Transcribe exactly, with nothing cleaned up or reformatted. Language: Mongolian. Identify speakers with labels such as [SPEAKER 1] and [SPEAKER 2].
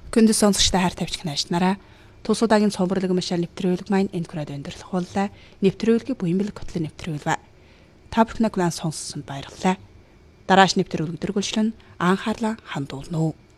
[SPEAKER 1] Күндіз сонсогчтой хайр тавьчих наашнараа тус удаагийн цомборлог машаар нэвтрүүлэг маань энэ хүрээд өндөрлөх боллоо. Нэвтрүүлгийн буян бэлэг хөтлөн нэвтрүүлвэ. Та бүхний клан сонссонд баярлалаа. Дарааш нэвтрүүлэг дөрвөлжлөн анхаарлаа хандуулна уу.